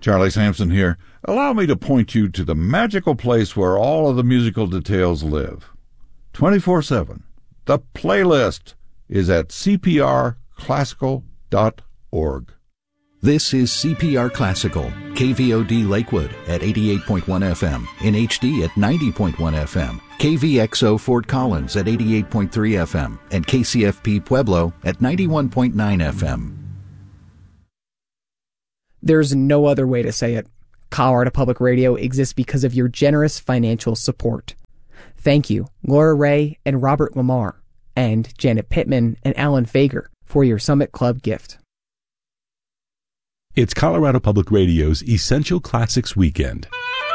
Charlie Sampson here. Allow me to point you to the magical place where all of the musical details live. 24/7. The playlist is at cprclassical.org. This is CPR Classical, KVOD Lakewood at 88.1 FM, in HD at 90.1 FM, KVXO Fort Collins at 88.3 FM, and KCFP Pueblo at 91.9 FM. There's no other way to say it. Colorado Public Radio exists because of your generous financial support. Thank you, Laura Ray and Robert Lamar, and Janet Pittman and Alan Fager for your Summit Club gift. It's Colorado Public Radio's Essential Classics Weekend.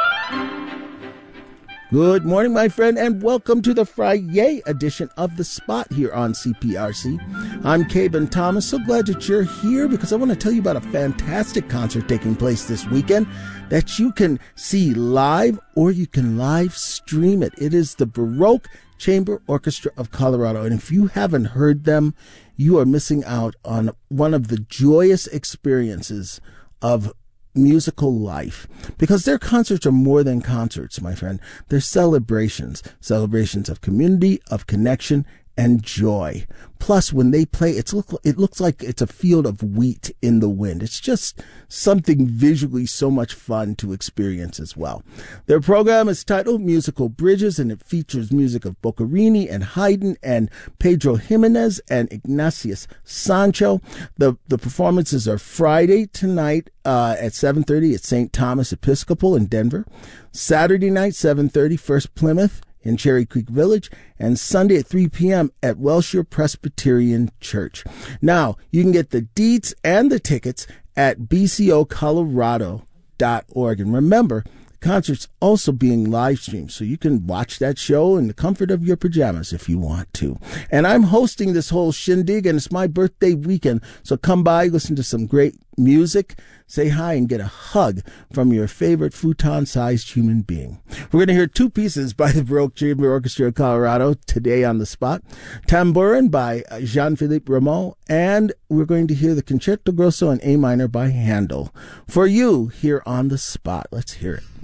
Good morning, my friend, and welcome to the Friday edition of The Spot here on CPRC. I'm Caben Thomas. So glad that you're here because I want to tell you about a fantastic concert taking place this weekend that you can see live or you can live stream it. It is the Baroque Chamber Orchestra of Colorado, and if you haven't heard them, you are missing out on one of the joyous experiences of musical life, because their concerts are more than concerts, my friend. They're celebrations of community, of connection, and joy. Plus, when they play, it looks like it's a field of wheat in the wind. It's just something visually so much fun to experience as well. Their program is titled Musical Bridges, and it features music of Boccherini and Haydn and Pedro Jimenez and Ignatius Sancho. The performances are Friday tonight at 7:30 at St. Thomas Episcopal in Denver. Saturday night, 7:30, First Plymouth in Cherry Creek Village, and Sunday at 3 p.m. at Welshire Presbyterian Church. Now, you can get the deets and the tickets at bcocolorado.org. And remember, the concert's also being live streamed, so you can watch that show in the comfort of your pajamas if you want to. And I'm hosting this whole shindig, and it's my birthday weekend, so come by, listen to some great music, say hi, and get a hug from your favorite futon-sized human being. We're going to hear two pieces by the Baroque Chamber Orchestra of Colorado today on The Spot. Tambourin by Jean-Philippe Rameau, and we're going to hear the Concerto Grosso in A minor by Handel. For you, here on The Spot. Let's hear it.